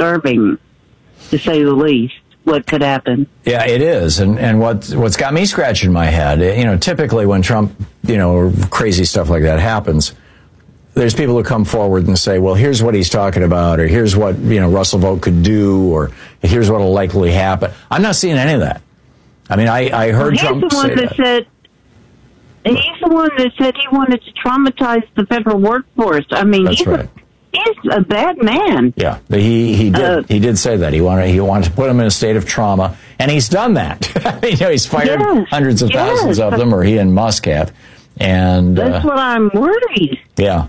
disturbing, to say the least, what could happen. Yeah, it is. And what's got me scratching my head, typically when Trump, crazy stuff like that happens, there's people who come forward and say, well, here's what he's talking about, or here's what, Russell Vought could do, or here's what will likely happen. I'm not seeing any of that. I mean, I heard Trump say that. He's the one that said he wanted to traumatize the federal workforce. I mean, That's right. He's a bad man. Yeah, but he did say that. He wanted to put him in a state of trauma, and he's done that. He's fired hundreds of thousands of them, or he and Musk have. And that's what I'm worried. Yeah.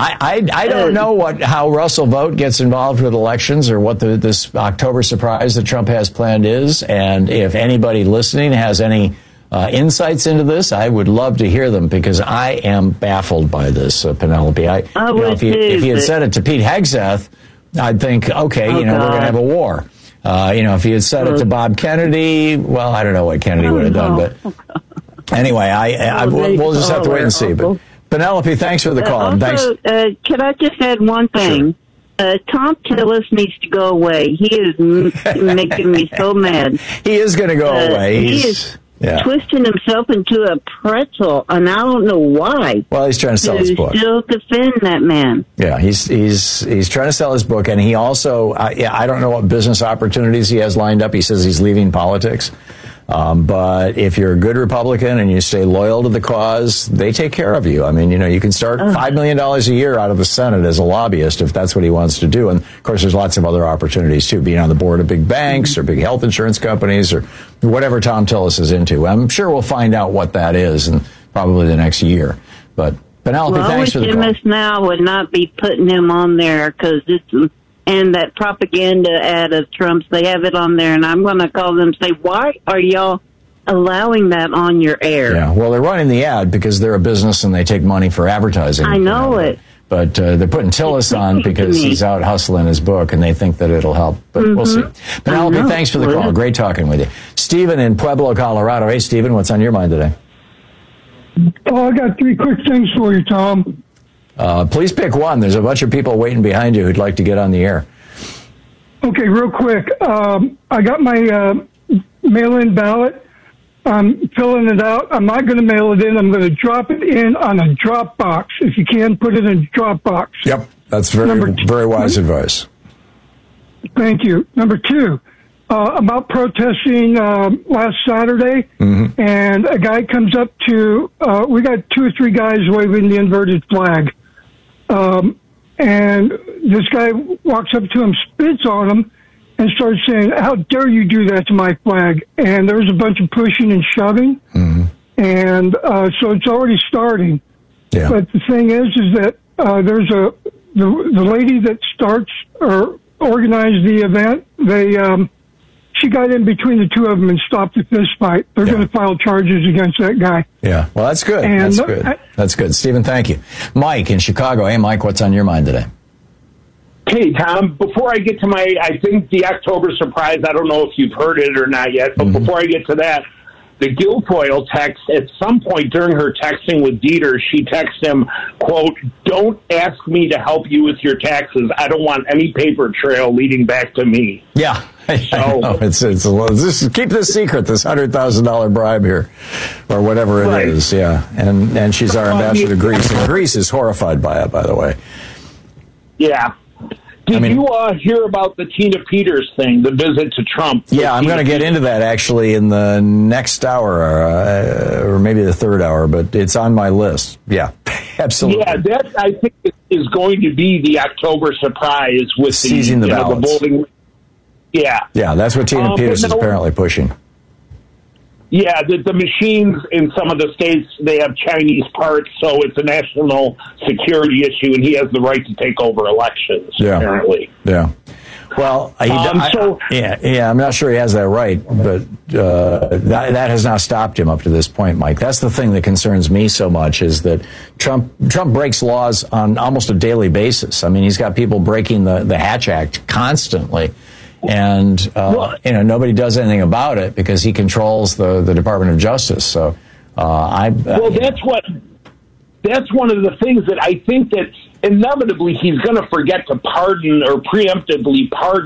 I don't know how Russell Vought gets involved with elections, or what this October surprise that Trump has planned is. And if anybody listening has any insights into this, I would love to hear them, because I am baffled by this, Penelope. If he had said it to Pete Hegseth, I'd think, okay, we're going to have a war. If he had said it to Bob Kennedy, well, I don't know what Kennedy would have done, but anyway, we'll just have to wait and see. But Penelope, thanks for the call. Also, thanks. Can I just add one thing? Sure. Tom Tillis needs to go away. He is making me so mad. He is going to go away. He is twisting himself into a pretzel, and I don't know why. Well, he's trying to sell his book. Still defend that man. Yeah, he's trying to sell his book, and he also, I don't know what business opportunities he has lined up. He says he's leaving politics. But if you're a good Republican and you stay loyal to the cause, they take care of you. I mean, you can start $5 million a year out of the Senate as a lobbyist if that's what he wants to do. And of course, there's lots of other opportunities too, being on the board of big banks or big health insurance companies or whatever Tom Tillis is into. I'm sure we'll find out what that is in probably the next year. But Penelope, thanks for the call. Jim now would not be putting him on there, because it's. And that propaganda ad of Trump's, they have it on there, and I'm going to call them and say, why are y'all allowing that on your air? Yeah, well, they're running the ad because they're a business and they take money for advertising. I know it. But they're putting Tillis on because he's out hustling his book, and they think that it'll help. But we'll see. Penelope, thanks for the call. Great talking with you. Stephen in Pueblo, Colorado. Hey, Stephen, what's on your mind today? Oh, I got 3 quick things for you, Tom. Please pick one. There's a bunch of people waiting behind you who'd like to get on the air. Okay, real quick. I got my mail-in ballot. I'm filling it out. I'm not going to mail it in. I'm going to drop it in on a drop box. If you can, put it in a drop box. Yep, that's very wise advice. Thank you. Number 2, about protesting last Saturday, and a guy comes up to, we got 2 or 3 guys waving the inverted flag. And this guy walks up to him, spits on him, and starts saying, how dare you do that to my flag? And there was a bunch of pushing and shoving. And so it's already starting. Yeah. But the thing is that there's the lady that starts or organized the event, she got in between the 2 of them and stopped the fist fight. They're going to file charges against that guy. Yeah, well, that's good. That's good. Stephen, thank you. Mike in Chicago. Hey, Mike, what's on your mind today? Hey, Tom, before I get to I think the October surprise, I don't know if you've heard it or not yet, but before I get to that, the Guilfoyle text, at some point during her texting with Dieter, she texted him, quote, don't ask me to help you with your taxes. I don't want any paper trail leading back to me. Yeah. It's keep this secret, this $100,000 bribe here, or whatever it is. Yeah. And she's our ambassador to Greece. And Greece is horrified by it, by the way. Yeah. Did you hear about the Tina Peters thing, the visit to Trump? Yeah, I'm going to get into that actually in the next hour, or maybe the third hour, but it's on my list. Yeah, absolutely. Yeah, that I think is going to be the October surprise with seizing the ballots. The voting. Yeah. Yeah, that's what Tina Peters is apparently pushing. Yeah, the machines in some of the states, they have Chinese parts, so it's a national security issue, and he has the right to take over elections, apparently. Yeah. Well, I'm not sure he has that right, but that has not stopped him up to this point, Mike. That's the thing that concerns me so much, is that Trump breaks laws on almost a daily basis. I mean, he's got people breaking the Hatch Act constantly. And, nobody does anything about it because he controls the Department of Justice. So, that's one of the things that I think that inevitably he's going to forget to pardon or preemptively pardon